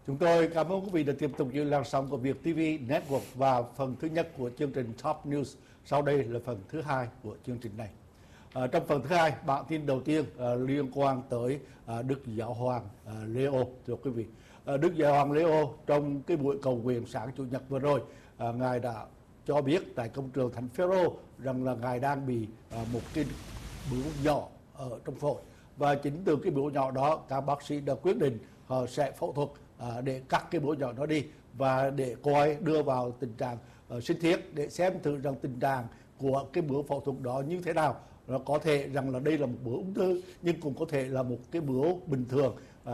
Chúng tôi cảm ơn quý vị đã tiếp tục giữ làn sóng của Việt TV Network và phần thứ nhất của chương trình Top News. Sau đây là phần thứ hai của chương trình này. Trong phần thứ hai, bản tin đầu tiên liên quan tới Đức Giáo hoàng Leo, thưa quý vị. Đức Giáo hoàng Leo trong cái buổi cầu nguyện sáng Chủ nhật vừa rồi, ngài đã cho biết tại công trường Thánh Phêrô rằng là ngài đang bị một cái bướu nhỏ ở trong phổi, và chính từ cái bướu nhỏ đó các bác sĩ đã quyết định họ sẽ phẫu thuật để cắt cái bướu nhỏ đó đi và để coi đưa vào tình trạng sinh thiết để xem thử rằng tình trạng của cái bướu phẫu thuật đó như thế nào. Nó có thể rằng là đây là một bướu ung thư, nhưng cũng có thể là một cái bướu bình thường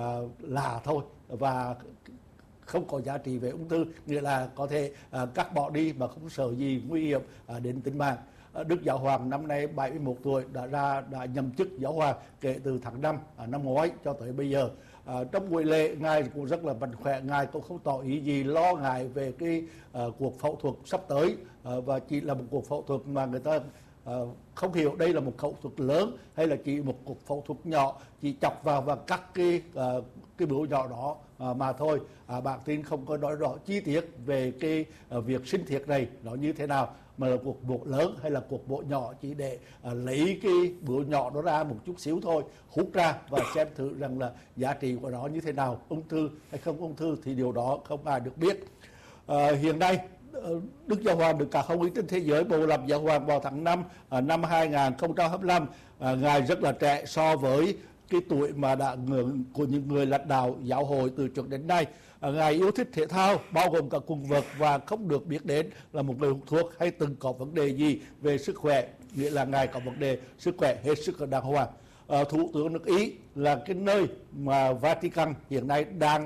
là thôi và không có giá trị về ung thư, nghĩa là có thể cắt bỏ đi mà không sợ gì nguy hiểm đến tính mạng. Đức Giáo hoàng năm nay 71 tuổi đã nhậm chức giáo hoàng kể từ tháng 5 năm ngoái cho tới bây giờ. Trong buổi lễ ngài cũng rất là mạnh khỏe, ngài cũng không tỏ ý gì lo ngại về cái cuộc phẫu thuật sắp tới, và chỉ là một cuộc phẫu thuật mà người ta không hiểu đây là một phẫu thuật lớn hay là chỉ một cuộc phẫu thuật nhỏ, chỉ chọc vào và cắt cái bướu nhỏ đó mà thôi. Bản tin không có nói rõ chi tiết về cái việc sinh thiết này nó như thế nào, mà là cuộc mổ lớn hay là cuộc mổ nhỏ chỉ để lấy cái bướu nhỏ đó ra một chút xíu thôi, hút ra và xem thử rằng là giá trị của nó như thế nào, ung thư hay không ung thư thì điều đó không ai được biết. Hiện nay Đức Giáo hoàng được cả hồng y trên thế giới bầu làm giáo hoàng vào tháng 5 năm 2025. Ngài rất là trẻ so với cái tuổi mà đã của những người lãnh đạo giáo hội từ trước đến nay. Ngài yêu thích thể thao, bao gồm cả quần vợt, và không được biết đến là một người hút thuốc hay từng có vấn đề gì về sức khỏe, nghĩa là ngài có vấn đề sức khỏe hết sức đàng hoàng. Thủ tướng nước Ý là cái nơi mà Vatican hiện nay đang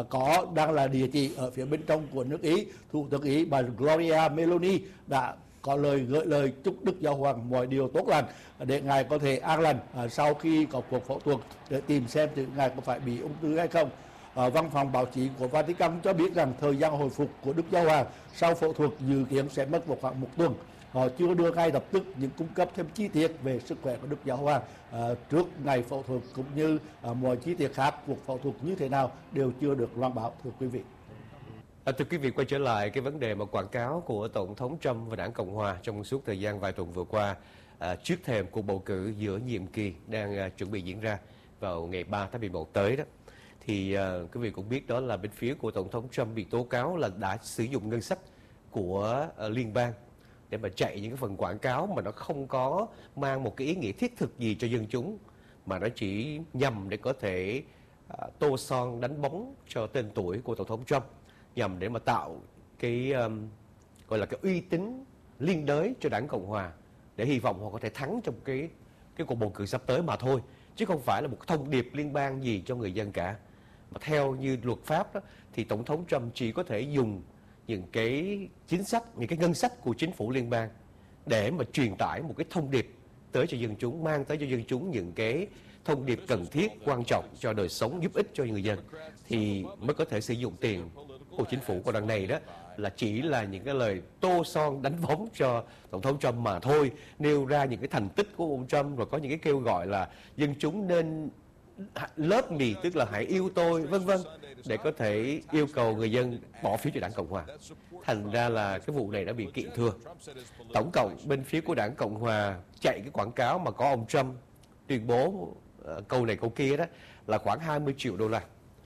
là địa chỉ ở phía bên trong của nước Ý. Thủ tướng Ý bà Gloria Meloni đã có gửi lời chúc Đức Giáo hoàng mọi điều tốt lành để ngài có thể an lành sau khi có cuộc phẫu thuật để tìm xem thì ngài có phải bị ung thư hay không. Văn phòng báo chí của Vatican cho biết rằng thời gian hồi phục của Đức Giáo hoàng sau phẫu thuật dự kiến sẽ mất khoảng một tuần. Họ chưa đưa ngay lập tức những cung cấp thêm chi tiết về sức khỏe của Đức Giáo hoàng trước ngày phẫu thuật, cũng như mọi chi tiết khác cuộc phẫu thuật như thế nào đều chưa được loan báo, thưa quý vị. Thưa quý vị, quay trở lại cái vấn đề mà quảng cáo của Tổng thống Trump và đảng Cộng Hòa trong suốt thời gian vài tuần vừa qua, trước thềm cuộc bầu cử giữa nhiệm kỳ đang chuẩn bị diễn ra vào ngày 3 tháng 11 tới đó. Thì quý vị cũng biết đó là bên phía của Tổng thống Trump bị tố cáo là đã sử dụng ngân sách của liên bang để mà chạy những cái phần quảng cáo mà nó không có mang một cái ý nghĩa thiết thực gì cho dân chúng, mà nó chỉ nhằm để có thể tô son đánh bóng cho tên tuổi của Tổng thống Trump, nhằm để mà tạo cái gọi là cái uy tín liên đới cho đảng Cộng Hòa, để hy vọng họ có thể thắng trong cái cuộc bầu cử sắp tới mà thôi, chứ không phải là một thông điệp liên bang gì cho người dân cả. Mà theo như luật pháp đó, thì Tổng thống Trump chỉ có thể dùng những cái chính sách, những cái ngân sách của chính phủ liên bang để mà truyền tải một cái thông điệp tới cho dân chúng, mang tới cho dân chúng những cái thông điệp cần thiết, quan trọng cho đời sống, giúp ích cho người dân, thì mới có thể sử dụng tiền của chính phủ. Còn đằng này đó là chỉ là những cái lời tô son đánh bóng cho Tổng thống Trump mà thôi, nêu ra những cái thành tích của ông Trump, rồi có những cái kêu gọi là dân chúng nên love me, tức là hãy yêu tôi, vân vân, để có thể yêu cầu người dân bỏ phiếu cho đảng Cộng Hòa. Thành ra là cái vụ này đã bị kiện thưa. Tổng cộng bên phía của đảng Cộng Hòa chạy cái quảng cáo mà có ông Trump tuyên bố câu này câu kia đó là khoảng 20 triệu đô la.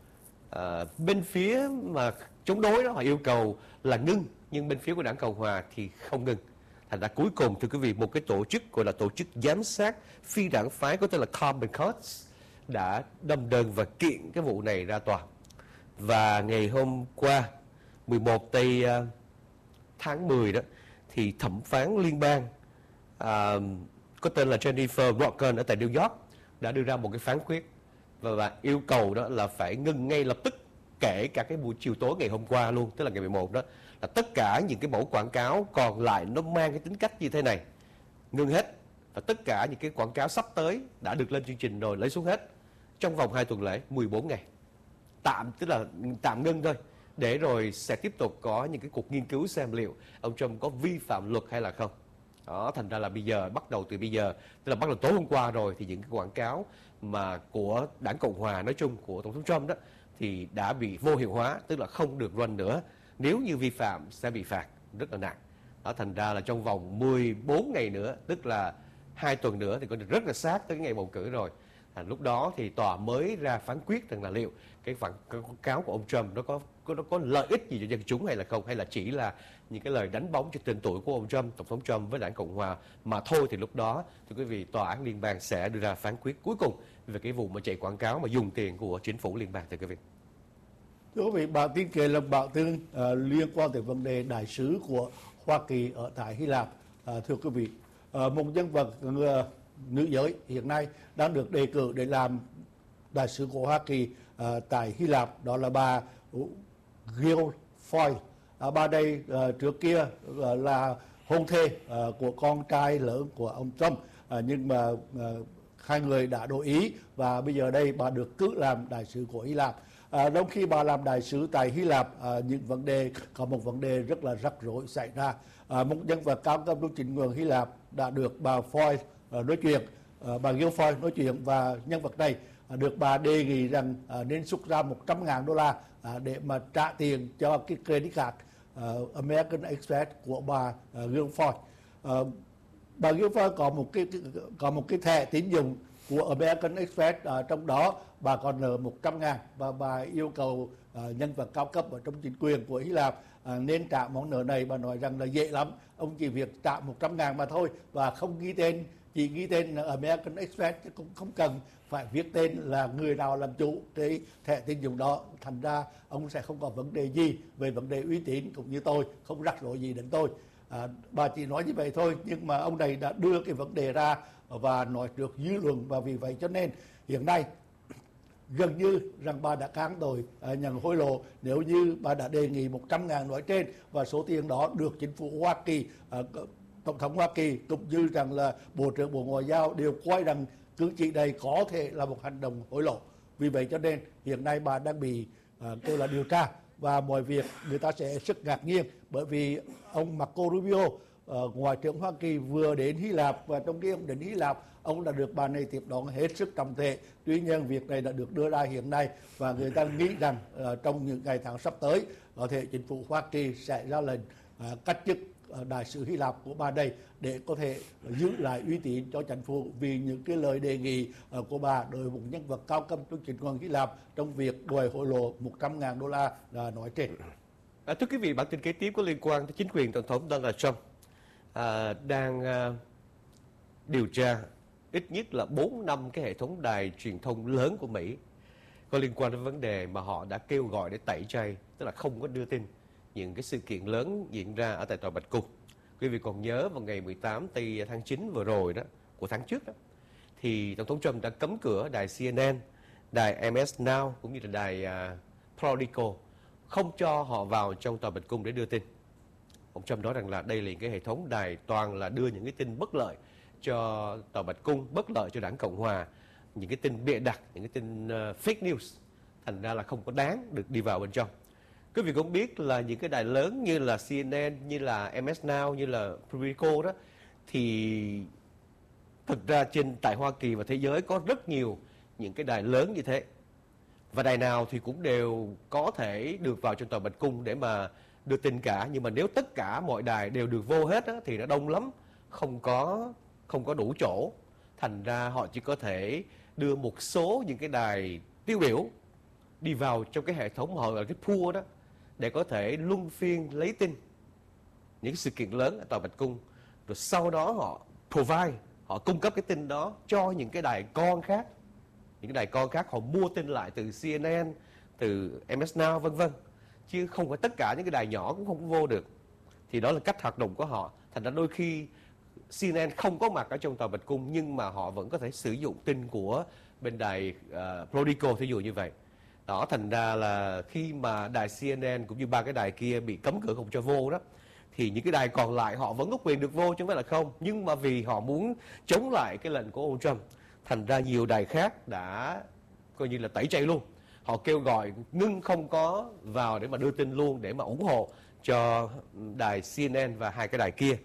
Bên phía mà chống đối đó họ yêu cầu là ngưng, nhưng bên phía của đảng Cộng Hòa thì không ngưng. Thành ra cuối cùng, thưa quý vị, một cái tổ chức gọi là tổ chức giám sát phi đảng phái có tên là Common Cause đã đâm đơn và kiện cái vụ này ra tòa. Và ngày hôm qua 11 tây tháng 10 đó, thì thẩm phán liên bang có tên là Jennifer Rogan ở tại New York đã đưa ra một cái phán quyết và yêu cầu đó là phải ngưng ngay lập tức, kể cả cái buổi chiều tối ngày hôm qua luôn, tức là ngày 11 đó, là tất cả những cái mẫu quảng cáo còn lại nó mang cái tính cách như thế này, ngưng hết. Và tất cả những cái quảng cáo sắp tới đã được lên chương trình rồi lấy xuống hết trong vòng 2 tuần lễ, 14 ngày. Tức là tạm ngưng thôi, để rồi sẽ tiếp tục có những cái cuộc nghiên cứu xem liệu ông Trump có vi phạm luật hay là không. Đó, thành ra là bây giờ, bắt đầu từ bây giờ, tức là bắt đầu tối hôm qua rồi, thì những cái quảng cáo mà của đảng Cộng Hòa nói chung, của Tổng thống Trump đó, thì đã bị vô hiệu hóa, tức là không được run nữa. Nếu như vi phạm sẽ bị phạt rất là nặng. Đó, thành ra là trong vòng 14 ngày nữa, tức là 2 tuần nữa thì có rất là sát tới cái ngày bầu cử rồi. Lúc đó thì tòa mới ra phán quyết rằng là liệu cái quảng cáo của ông Trump nó có lợi ích gì cho dân chúng hay là không, hay là chỉ là những cái lời đánh bóng cho tên tuổi của ông Trump, Tổng thống Trump với đảng Cộng Hòa mà thôi. Thì lúc đó thưa quý vị, tòa án liên bang sẽ đưa ra phán quyết cuối cùng về cái vụ mà chạy quảng cáo mà dùng tiền của chính phủ liên bang, thưa quý vị. Thưa quý vị, bản tin kể là bản tin liên quan tới vấn đề đại sứ của Hoa Kỳ ở tại Hy Lạp. Thưa quý vị, một nhân vật nữ giới hiện nay đang được đề cử để làm đại sứ của Hoa Kỳ tại Hy Lạp, đó là bà Guilfoyle. Bà đây trước kia là hôn thê của con trai lớn của ông Trump, nhưng mà hai người đã đổi ý và bây giờ đây bà được cử làm đại sứ của Hy Lạp. Trong khi bà làm đại sứ tại Hy Lạp, có một vấn đề rất là rắc rối xảy ra. Một nhân vật cao cấp trong chính quyền Hy Lạp đã được bà Foyle nói chuyện, bà Guilfoyle nói chuyện, và nhân vật này được bà đề nghị rằng nên xuất ra $100,000 để mà trả tiền cho cái credit card American Express của bà Guilfoyle. Bà Guilfoyle có một cái thẻ tín dụng của American Express, trong đó bà còn nợ $100,000 và bà yêu cầu nhân vật cao cấp ở trong chính quyền của Hy Lạp nên trả món nợ này. Bà nói rằng là dễ lắm, ông chỉ việc trả $100,000 mà thôi, và không ghi tên, chỉ ghi tên American Express, chứ cũng không cần phải viết tên là người nào làm chủ cái thẻ tín dụng đó. Thành ra ông sẽ không có vấn đề gì về vấn đề uy tín, cũng như tôi, không rắc rối gì đến tôi. Bà chỉ nói như vậy thôi, nhưng mà ông này đã đưa cái vấn đề ra và nói được dư luận, và vì vậy cho nên hiện nay gần như rằng bà đã can tội nhận hối lộ nếu như bà đã đề nghị $100,000 nói trên, và số tiền đó được chính phủ Hoa Kỳ, Tổng thống Hoa Kỳ cũng như rằng là Bộ trưởng Bộ Ngoại giao đều coi rằng cử chỉ đây có thể là một hành động hối lộ. Vì vậy cho nên hiện nay bà đang bị tôi là điều tra, và mọi việc người ta sẽ rất ngạc nhiên, bởi vì ông Marco Rubio, Ngoại trưởng Hoa Kỳ, vừa đến Hy Lạp, và trong khi ông đến Hy Lạp, ông đã được bà này tiếp đón hết sức trọng thể. Tuy nhiên việc này đã được đưa ra hiện nay, và người ta nghĩ rằng trong những ngày tháng sắp tới có thể chính phủ Hoa Kỳ sẽ ra lệnh cách chức đại sứ Hy Lạp của bà đây để có thể giữ lại uy tín cho chính phủ, vì những cái lời đề nghị của bà đối với một nhân vật cao cấp trong chính quyền Hy Lạp trong việc đòi hối lộ $100,000 là nói trên. Thưa quý vị, bản tin kế tiếp có liên quan tới chính quyền Tổng thống Donald Trump đang điều tra ít nhất là 4-5 cái hệ thống đài truyền thông lớn của Mỹ có liên quan đến vấn đề mà họ đã kêu gọi để tẩy chay, tức là không có đưa tin những cái sự kiện lớn diễn ra ở tại Tòa Bạch Cung. Quý vị còn nhớ vào ngày 18 tháng 9 vừa rồi đó, của tháng trước đó, thì Tổng thống Trump đã cấm cửa đài CNN, đài MS Now cũng như là đài Politico, không cho họ vào trong Tòa Bạch Cung để đưa tin. Ông Trump nói rằng là đây là những cái hệ thống đài toàn là đưa những cái tin bất lợi cho Tòa Bạch Cung, bất lợi cho đảng Cộng Hòa, những cái tin bịa đặt, những cái tin fake news, thành ra là không có đáng được đi vào bên trong. Quý vị cũng biết là những cái đài lớn như là CNN, như là MS Now, như là Politico đó, thì thực ra tại Hoa Kỳ và thế giới có rất nhiều những cái đài lớn như thế. Và đài nào thì cũng đều có thể được vào trong Tòa Bạch Cung để mà đưa tin cả. Nhưng mà nếu tất cả mọi đài đều được vô hết á, thì nó đông lắm, không có đủ chỗ. Thành ra họ chỉ có thể đưa một số những cái đài tiêu biểu đi vào trong cái hệ thống mà họ gọi là cái pool đó, để có thể luân phiên lấy tin những cái sự kiện lớn ở Tòa Bạch Cung. Rồi sau đó họ cung cấp cái tin đó cho những cái đài con khác. Những cái đài con khác họ mua tin lại từ CNN, từ MS Now vân vân, chứ không phải tất cả những cái đài nhỏ cũng không vô được. Thì đó là cách hoạt động của họ. Thành ra đôi khi CNN không có mặt ở trong Tòa Bạch Cung, nhưng mà họ vẫn có thể sử dụng tin của bên đài Politico, thí dụ như vậy. Đó, thành ra là khi mà đài CNN cũng như 3 cái đài kia bị cấm cửa không cho vô đó, thì những cái đài còn lại họ vẫn có quyền được vô, chứ không phải là không. Nhưng mà vì họ muốn chống lại cái lệnh của ông Trump, thành ra nhiều đài khác đã coi như là tẩy chay luôn. Họ kêu gọi ngưng không có vào để mà đưa tin luôn, để mà ủng hộ cho đài CNN và 2 cái đài kia.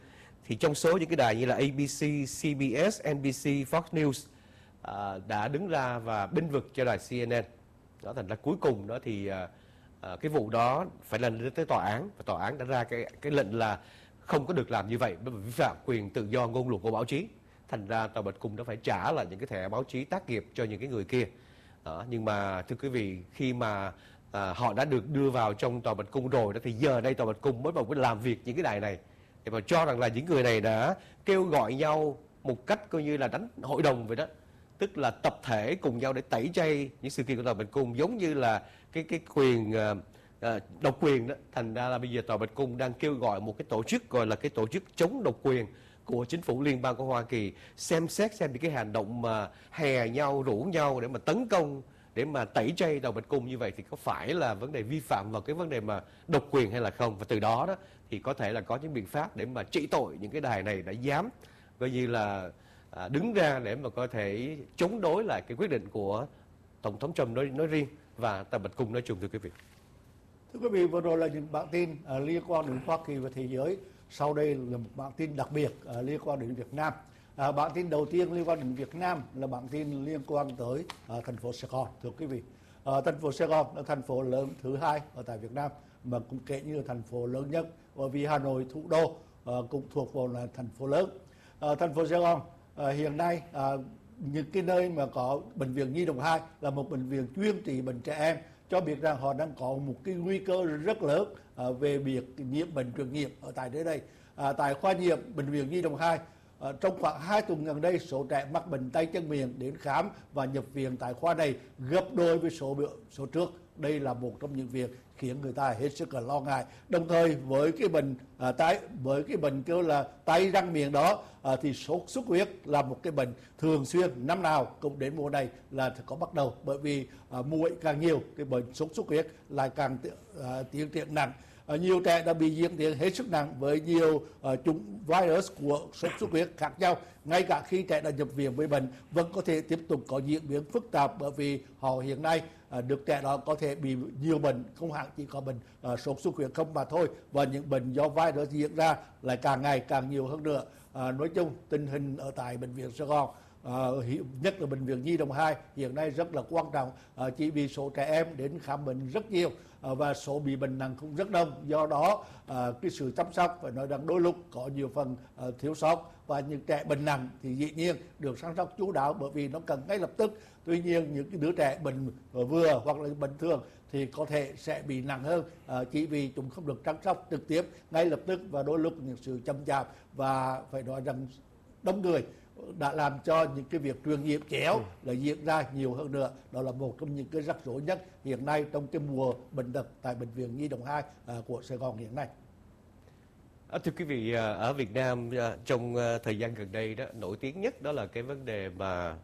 thì trong số những cái đài như là ABC, CBS, NBC, Fox News đã đứng ra và bênh vực cho đài CNN. Đó, thành ra cuối cùng đó thì cái vụ đó phải lên tới tòa án, và tòa án đã ra cái lệnh là không có được làm như vậy, bởi vì vi phạm quyền tự do ngôn luận của báo chí. Thành ra tòa Bạch Cung đã phải trả lại những cái thẻ báo chí tác nghiệp cho những cái người kia. Đó, nhưng mà thưa quý vị, khi mà họ đã được đưa vào trong tòa Bạch Cung rồi đó, thì giờ đây tòa Bạch Cung mới vào làm việc những cái đài này để mà cho rằng là những người này đã kêu gọi nhau một cách coi như là đánh hội đồng vậy đó, tức là tập thể cùng nhau để tẩy chay những sự kiện của tòa Bạch Cung, giống như là cái quyền độc quyền đó. Thành ra là bây giờ tòa Bạch Cung đang kêu gọi một cái tổ chức gọi là cái tổ chức chống độc quyền của chính phủ liên bang của Hoa Kỳ xem xét xem những cái hành động mà hè nhau, rủ nhau để mà tấn công, để mà tẩy chay tòa Bạch Cung như vậy thì có phải là vấn đề vi phạm vào cái vấn đề mà độc quyền hay là không. Và từ đó đó thì có thể là có những biện pháp để mà trị tội những cái đài này đã dám coi như là đứng ra để mà có thể chống đối lại cái quyết định của Tổng thống Trump nói riêng và tòa Bạch Cung nói chung, thưa quý vị. Thưa quý vị, vừa rồi là những bản tin liên quan đến Hoa Kỳ và thế giới. Sau đây là một bản tin đặc biệt liên quan đến Việt Nam. Bản tin đầu tiên liên quan đến Việt Nam là bản tin liên quan tới thành phố Sài Gòn. Thưa quý vị, thành phố Sài Gòn là thành phố lớn thứ hai ở tại Việt Nam, mà cũng kể như là thành phố lớn nhất, bởi vì Hà Nội thủ đô cũng thuộc vào là thành phố lớn. Thành phố Sài Gòn hiện nay những cái nơi mà có bệnh viện Nhi đồng 2 là một bệnh viện chuyên trị bệnh trẻ em, cho biết rằng họ đang có một cái nguy cơ rất lớn về việc nhiễm bệnh truyền nhiễm ở tại nơi đây. Tại khoa nhiễm bệnh viện Nhi đồng 2, trong khoảng 2 tuần gần đây, số trẻ mắc bệnh tay chân miệng đến khám và nhập viện tại khoa này gấp đôi với số trước. Đây là một trong những việc khiến người ta hết sức là lo ngại. Đồng thời với cái bệnh kêu là tay răng miệng đó thì sốt xuất huyết là một cái bệnh thường xuyên, năm nào cũng đến mùa này là có bắt đầu, bởi vì muỗi càng nhiều, cái bệnh sốt xuất huyết lại càng tiến triển nặng. Nhiều trẻ đã bị diễn tiến hết sức nặng với nhiều chủng virus của sốt xuất huyết khác nhau. Ngay cả khi trẻ đã nhập viện với bệnh vẫn có thể tiếp tục có diễn biến phức tạp, bởi vì họ hiện nay được trẻ đó có thể bị nhiều bệnh, không hẳn chỉ có bệnh sốt xuất huyết không mà thôi, và những bệnh do virus diễn ra lại càng ngày càng nhiều hơn nữa. Nói chung tình hình ở tại bệnh viện Sài Gòn, nhất là bệnh viện Nhi đồng 2 hiện nay rất là quan trọng, chỉ vì số trẻ em đến khám bệnh rất nhiều và số bị bệnh nặng cũng rất đông. Do đó cái sự chăm sóc phải nói rằng đôi lúc có nhiều phần thiếu sót, và những trẻ bệnh nặng thì dĩ nhiên được chăm sóc chú đáo bởi vì nó cần ngay lập tức. Tuy nhiên những cái đứa trẻ bệnh vừa hoặc là bệnh thường thì có thể sẽ bị nặng hơn, chỉ vì chúng không được chăm sóc trực tiếp ngay lập tức, và đôi lúc những sự chậm chạp và phải nói rằng đông người đã làm cho những cái việc truyền nhiễm chéo là diễn ra nhiều hơn nữa. Đó là một trong những cái rắc rối nhất hiện nay trong cái mùa bệnh tật tại bệnh viện Nhi đồng 2 của Sài Gòn hiện nay. Thưa quý vị, ở Việt Nam trong thời gian gần đây đó, nổi tiếng nhất đó là cái vấn đề mà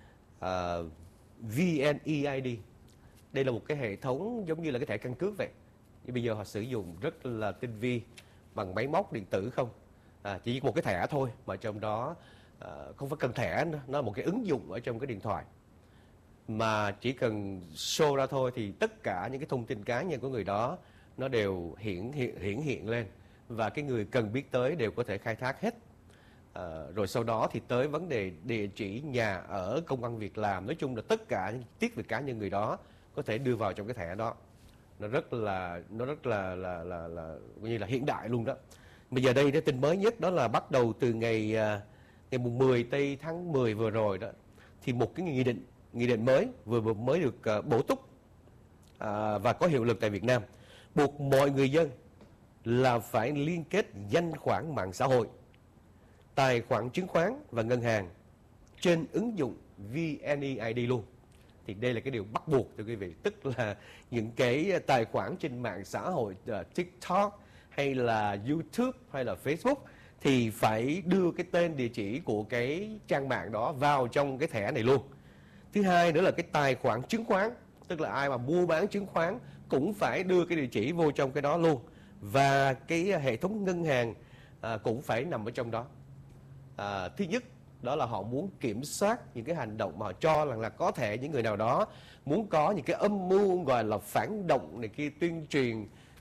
VNeID. Đây là một cái hệ thống giống như là cái thẻ căn cước vậy. Nhưng bây giờ họ sử dụng rất là tinh vi bằng máy móc điện tử không. Chỉ một cái thẻ thôi mà trong đó không phải cần thẻ nữa, nó là một cái ứng dụng ở trong cái điện thoại. Mà chỉ cần show ra thôi thì tất cả những cái thông tin cá nhân của người đó nó đều hiển hiện lên, và cái người cần biết tới đều có thể khai thác hết. Rồi sau đó thì tới vấn đề địa chỉ, nhà ở, công ăn việc làm, nói chung là tất cả những tiết về cá nhân người đó có thể đưa vào trong cái thẻ đó. Nó rất là như là hiện đại luôn đó. Bây giờ đây cái tin mới nhất đó là bắt đầu từ ngày mùng 10 tây tháng 10 vừa rồi đó, thì một cái nghị định mới mới được bổ túc và có hiệu lực tại Việt Nam, buộc mọi người dân là phải liên kết danh khoản mạng xã hội, tài khoản chứng khoán và ngân hàng trên ứng dụng VNeID luôn. Thì đây là cái điều bắt buộc thưa quý vị, tức là những cái tài khoản trên mạng xã hội TikTok hay là YouTube hay là Facebook thì phải đưa cái tên địa chỉ của cái trang mạng đó vào trong cái thẻ này luôn. Thứ hai nữa là cái tài khoản chứng khoán, tức là ai mà mua bán chứng khoán cũng phải đưa cái địa chỉ vô trong cái đó luôn. Và cái hệ thống ngân hàng cũng phải nằm ở trong đó. Thứ nhất đó là họ muốn kiểm soát những cái hành động mà họ cho là có thể những người nào đó muốn có những cái âm mưu gọi là phản động này kia, tuyên truyền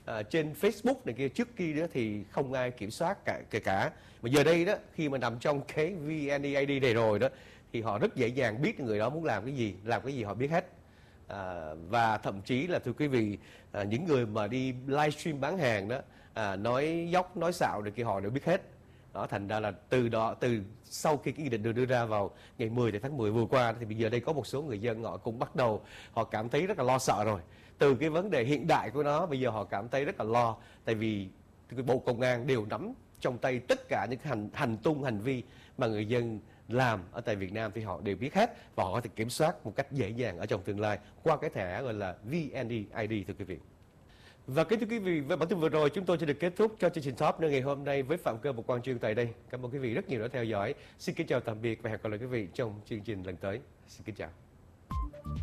trên Facebook này kia, trước kia đó thì không ai kiểm soát kể cả. Mà giờ đây đó, khi mà nằm trong cái VNeID này rồi đó, thì họ rất dễ dàng biết người đó muốn làm cái gì họ biết hết. Và thậm chí là thưa quý vị, những người mà đi livestream bán hàng đó, nói dốc nói xạo được kia họ đều biết hết. Đó, thành ra là từ sau khi cái nghị định được đưa ra vào ngày 10 tháng 10 vừa qua, thì bây giờ đây có một số người dân họ cũng bắt đầu họ cảm thấy rất là lo sợ rồi. Từ cái vấn đề hiện đại của nó, bây giờ họ cảm thấy rất là lo, tại vì cái Bộ Công an đều nắm trong tay tất cả những hành vi mà người dân làm ở tại Việt Nam, thì họ đều biết hết và họ có thể kiểm soát một cách dễ dàng ở trong tương lai qua cái thẻ gọi là VNeID, thưa quý vị. Và kính thưa quý vị, với bản tin vừa rồi chúng tôi sẽ được kết thúc cho chương trình Top News ngày hôm nay với Phạm Cơ và Quang Trương tại đây. Cảm ơn quý vị rất nhiều đã theo dõi. Xin kính chào tạm biệt và hẹn gặp lại quý vị trong chương trình lần tới. Xin kính chào.